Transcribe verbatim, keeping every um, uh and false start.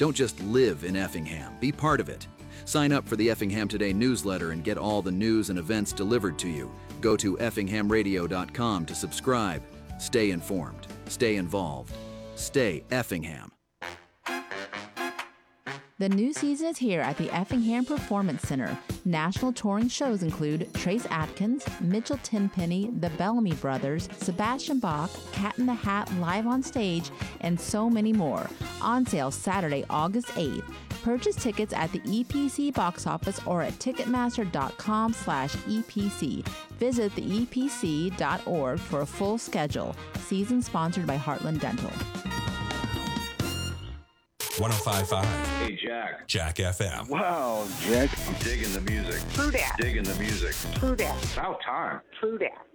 Don't just live in Effingham, be part of it. Sign up for the Effingham Today newsletter and get all the news and events delivered to you. Go to effingham radio dot com to subscribe. Stay informed. Stay involved. Stay Effingham. The new season is here at the Effingham Performance Center. National touring shows include Trace Atkins, Mitchell Tenpenny, the Bellamy Brothers, Sebastian Bach, Cat in the Hat live on stage, and so many more. On sale Saturday, August eighth. Purchase tickets at the E P C box office or at ticketmaster.com slash EPC. Visit the E P C dot org for a full schedule. Season sponsored by Heartland Dental. one oh five point five. Hey, Jack. Jack F M. Wow, Jack. I'm digging the music. True that. Digging the music. True that. About time. True that.